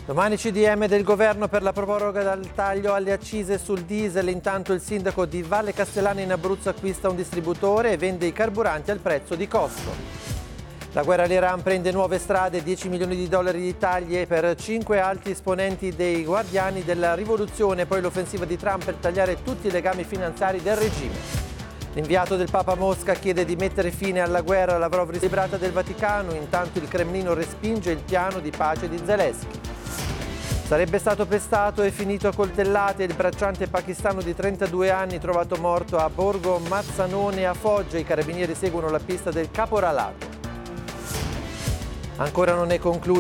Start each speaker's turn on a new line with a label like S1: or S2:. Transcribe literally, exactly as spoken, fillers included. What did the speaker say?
S1: Domani C D M del governo per la proroga del taglio alle accise sul diesel. Intanto il sindaco di Valle Castellana in Abruzzo acquista un distributore e vende i carburanti al prezzo di costo. La guerra all'Iran prende nuove strade, dieci milioni di dollari di taglie per cinque alti esponenti dei guardiani della rivoluzione, poi l'offensiva di Trump per tagliare tutti i legami finanziari del regime. L'inviato del Papa a Mosca chiede di mettere fine alla guerra, Lavrov rislibrata del Vaticano, intanto il Cremlino respinge il piano di pace di Zelensky. Sarebbe stato pestato e finito a coltellate il bracciante pakistano di trentadue anni trovato morto a Borgo Mazzanone a Foggia. I carabinieri seguono la pista del caporalato. Ancora non è conclusa